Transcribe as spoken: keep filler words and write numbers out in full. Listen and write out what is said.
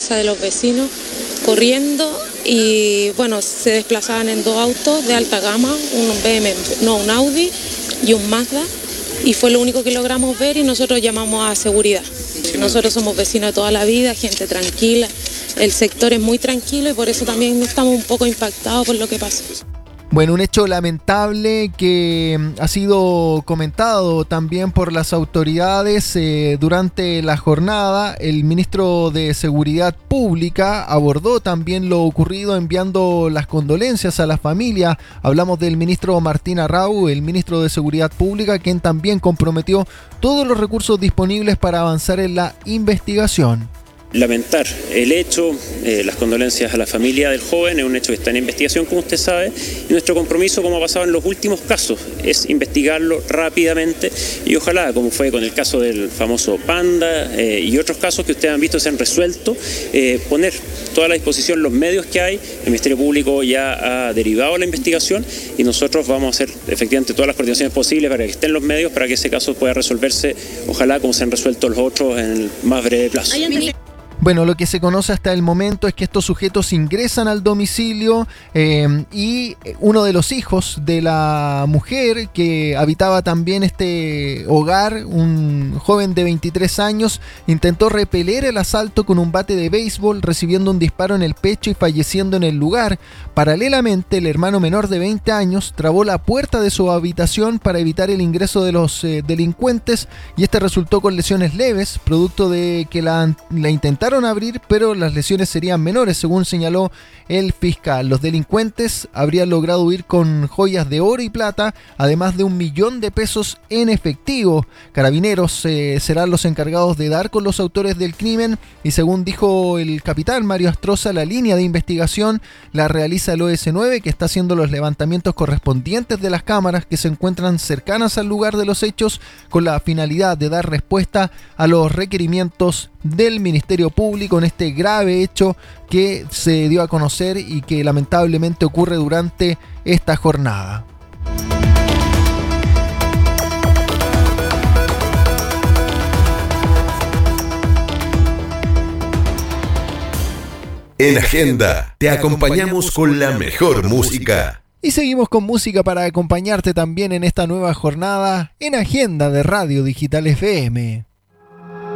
casa de los vecinos corriendo y bueno, se desplazaban en dos autos de alta gama, un B M W, no, un Audi y un Mazda, y fue lo único que logramos ver y nosotros llamamos a seguridad. Nosotros somos vecinos de toda la vida, gente tranquila, el sector es muy tranquilo y por eso también estamos un poco impactados por lo que pasó. Bueno, un hecho lamentable que ha sido comentado también por las autoridades eh, durante la jornada. El ministro de Seguridad Pública abordó también lo ocurrido enviando las condolencias a la familia. Hablamos del ministro Martín Arrau, el ministro de Seguridad Pública, quien también comprometió todos los recursos disponibles para avanzar en la investigación. Lamentar el hecho, eh, las condolencias a la familia del joven, es un hecho que está en investigación, como usted sabe, y nuestro compromiso, como ha pasado en los últimos casos, es investigarlo rápidamente y ojalá, como fue con el caso del famoso Panda eh, y otros casos que ustedes han visto se han resuelto, eh, poner toda a la disposición los medios que hay. El Ministerio Público ya ha derivado la investigación y nosotros vamos a hacer efectivamente todas las coordinaciones posibles para que estén los medios, para que ese caso pueda resolverse, ojalá como se han resuelto los otros en el más breve plazo. Bueno, lo que se conoce hasta el momento es que estos sujetos ingresan al domicilio eh, y uno de los hijos de la mujer que habitaba también este hogar, un joven de veintitrés años, intentó repeler el asalto con un bate de béisbol, recibiendo un disparo en el pecho y falleciendo en el lugar. Paralelamente, el hermano menor de veinte años trabó la puerta de su habitación para evitar el ingreso de los eh, delincuentes y este resultó con lesiones leves, producto de que la, la intentaron abrir, pero las lesiones serían menores, según señaló el fiscal. Los delincuentes habrían logrado huir con joyas de oro y plata, además de un millón de pesos en efectivo. Carabineros eh, serán los encargados de dar con los autores del crimen y, según dijo el capitán Mario Astroza, la línea de investigación la realiza el O S nueve, que está haciendo los levantamientos correspondientes de las cámaras que se encuentran cercanas al lugar de los hechos, con la finalidad de dar respuesta a los requerimientos del Ministerio Público en este grave hecho que se dio a conocer y que lamentablemente ocurre durante esta jornada. En Agenda te acompañamos con la mejor música. Y seguimos con música para acompañarte también en esta nueva jornada en Agenda de Radio Digital F M.